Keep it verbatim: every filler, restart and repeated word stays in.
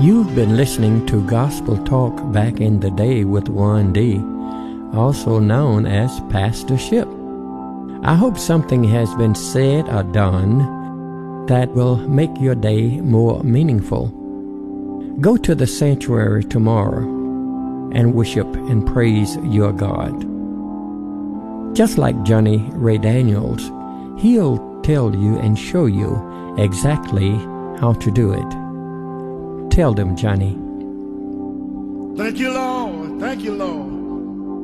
You've been listening to Gospel Talk Back in the Day with Warren D., also known as Pastor Ship. I hope something has been said or done that will make your day more meaningful. Go to the sanctuary tomorrow and worship and praise your God. Just like Johnny Ray Daniels, he'll tell you and show you exactly how to do it. Tell them, Johnny. Thank you, Lord. Thank you, Lord.